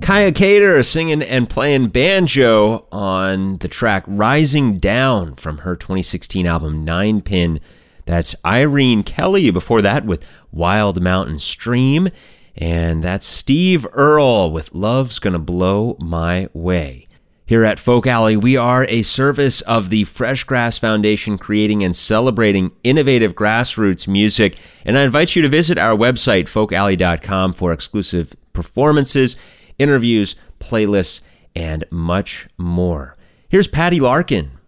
Kaya Cater singing and playing banjo on the track Rising Down from her 2016 album Nine Pin. That's Irene Kelly before that with Wild Mountain Stream. And that's Steve Earle with Love's Gonna Blow My Way. Here at Folk Alley, we are a service of the Fresh Grass Foundation, creating and celebrating innovative grassroots music. And I invite you to visit our website, folkalley.com, for exclusive performances, interviews, playlists, and much more. Here's Patty Larkin